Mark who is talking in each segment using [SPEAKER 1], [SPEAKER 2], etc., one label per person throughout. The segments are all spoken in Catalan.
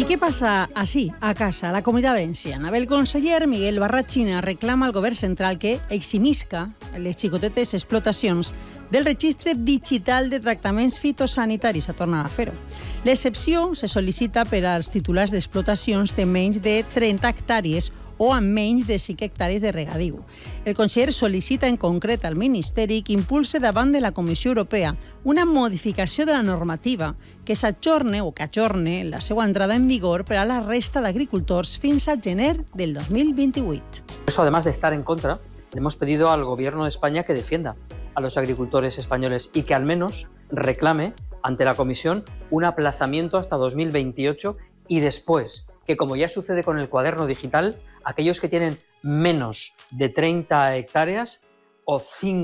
[SPEAKER 1] ¿Y qué pasa así, a casa, a la Comunitat Valenciana? El conseller Miguel Barrachina reclama al govern central que eximisca les xicotetes explotacions del registre digital de tractaments fitosanitaris, a tornar a fer-ho. L'excepció se sol·licita per als titulars d'explotacions de menys de 30 hectàrees o amb menys de 5 hectàrees de regadiu. El conseller sol·licita en concret al Ministeri que impulse davant de la Comissió Europea una modificació de la normativa que s'ajorne o que ajorne la seva entrada en vigor per a la resta d'agricultors fins a gener del 2028.
[SPEAKER 2] Eso, además de estar en contra, le hemos pedido al Gobierno de España que defienda a los agricultores españoles y que al menos reclame ante la Comisión un aplazamiento hasta 2028 y después, que como ya sucede con el cuaderno digital, aquellos que tienen menos de 30 hectáreas o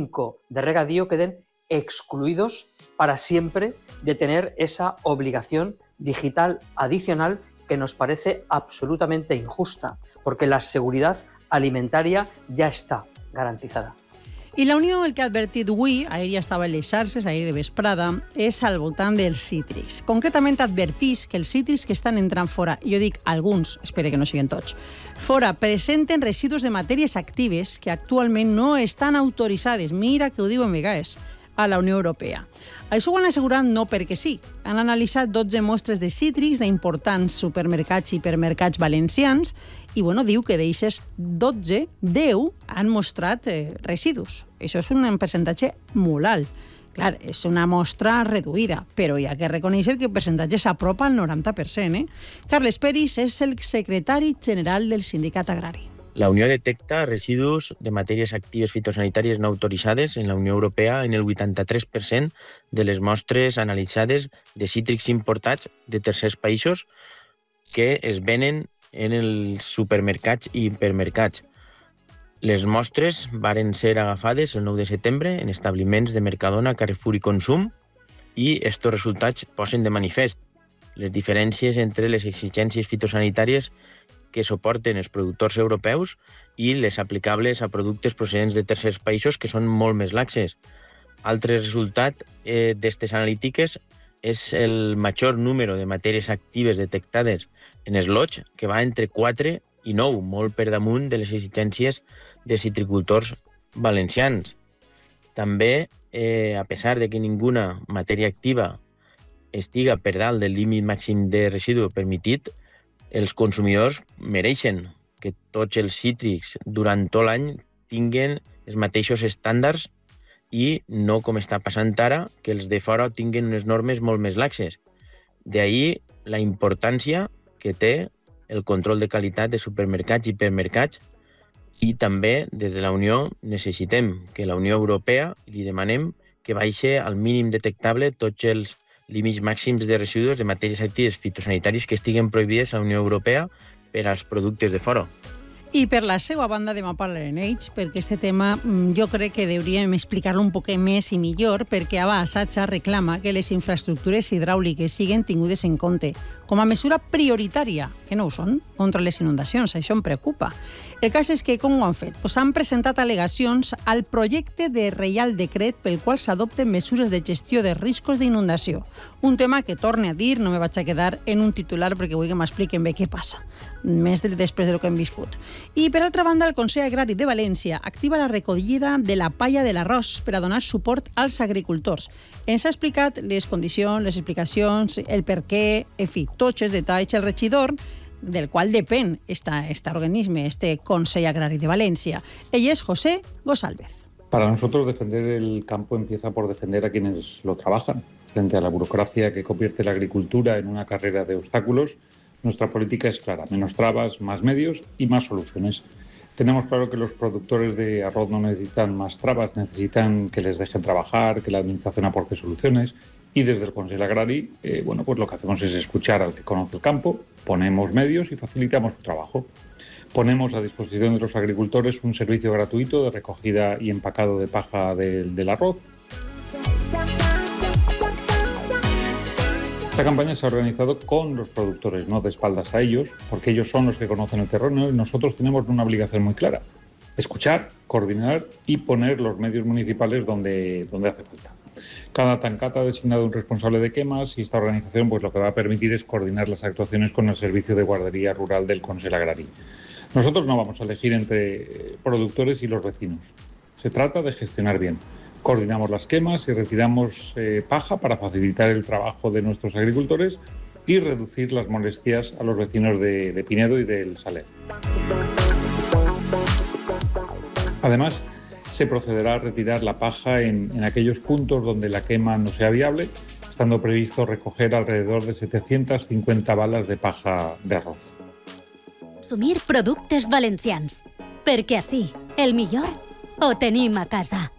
[SPEAKER 2] 5 de regadío queden excluidos para siempre de tener esa obligación digital adicional que nos parece absolutamente injusta, porque la seguridad alimentaria ya está garantizada.
[SPEAKER 1] I la Unió el que ha advertit avui, ahir ja estava en les xarxes, ahir de vesprada, és al voltant dels cítrics. Concretament advertís que els cítrics que estan entrant fora, i jo dic alguns, espero que no siguin tots, fora presenten residus de matèries actives que actualment no estan autoritzades, mira que ho diuen vegades, a la Unió Europea. Això ho han assegurat no perquè sí. Han analitzat 12 mostres de cítrics d'importants supermercats i hipermercats valencians i diu que d'eixes 12, 10 han mostrat residus. Això és un percentatge molt alt. Clar, és una mostra reduïda, però hi ha que reconèixer que el percentatge s'apropa al 90%. Carles Peris és el secretari general del Sindicat Agrari.
[SPEAKER 3] La Unió detecta residus de matèries actives fitosanitàries no autoritzades en la Unió Europea en el 83% de les mostres analitzades de cítrics importats de tercers països que es venen en els supermercats i hipermercats. Les mostres varen ser agafades el 9 de setembre en establiments de Mercadona, Carrefour i Consum i estos resultats posen de manifest les diferències entre les exigències fitosanitàries que suporten els productors europeus i les aplicables a productes procedents de tercers països que són molt més laxes. Altre resultat d'aquestes analítiques és el major número de matèries actives detectades en els lots, que va entre 4 i 9, molt per damunt de les exigències de citricultors valencians. També, a pesar de que ninguna matèria activa estiga per dalt del límit màxim de residu permitit, els consumidors mereixen que tots els cítrics durant tot l'any tinguen els mateixos estàndards i no com està passant ara, que els de fora tinguen unes normes molt més laxes. D'ahir la importància que té el control de qualitat de supermercats i hipermercats i també des de la Unió necessitem que la Unió Europea li demanem que baixe al mínim detectable tots els límits màxims de residus de matèries actives fitosanitaris que estiguen prohibides a la Unió Europea per als productes de fora.
[SPEAKER 1] I per la seva banda demà parlarem ells, perquè aquest tema jo crec que hauríem explicar-lo un poc més i millor, perquè Asatxa reclama que les infraestructures hidràuliques siguen tingudes en compte com a mesura prioritària, que no ho són, contra les inundacions. Això em preocupa. El cas és que, com ho han fet? Han presentat al·legacions al projecte de Reial Decret pel qual s'adopten mesures de gestió de riscos d'inundació. Un tema que, torne a dir, no me vaig a quedar en un titular perquè vull que m'expliquen bé què passa, més després del que hem viscut. I, per altra banda, el Consell Agrari de València activa la recollida de la palla de l'arròs per a donar suport als agricultors. Ens ha explicat les condicions, les explicacions, el per què, en fi, tots els detalls, el regidor del qual depèn este organisme, este Consell Agrari de Valencia. Ell és José Gosálvez.
[SPEAKER 4] Para nosotros defender el campo empieza por defender a quienes lo trabajan. Frente a la burocracia que convierte la agricultura en una carrera de obstáculos, nuestra política es clara: menos trabas, más medios y más soluciones. Tenemos claro que los productores de arroz no necesitan más trabas, necesitan que les dejen trabajar, que la administración aporte soluciones. Y desde el Consell Agrari, pues lo que hacemos es escuchar al que conoce el campo, ponemos medios y facilitamos su trabajo. Ponemos a disposición de los agricultores un servicio gratuito de recogida y empacado de paja del arroz. Esta campaña se ha organizado con los productores, no de espaldas a ellos, porque ellos son los que conocen el terreno y nosotros tenemos una obligación muy clara: escuchar, coordinar y poner los medios municipales donde hace falta. Cada tancata ha designado un responsable de quemas y esta organización pues, lo que va a permitir es coordinar las actuaciones con el servicio de guardería rural del Consell Agrari. Nosotros no vamos a elegir entre productores y los vecinos. Se trata de gestionar bien. Coordinamos las quemas y retiramos paja para facilitar el trabajo de nuestros agricultores y reducir las molestias a los vecinos de Pinedo y del Saler. Además, se procederá a retirar la paja en aquellos puntos donde la quema no sea viable, estando previsto recoger alrededor de 750 balas de paja de arroz.
[SPEAKER 5] Consumir productes valencians, perquè així el millor ho tenim a casa.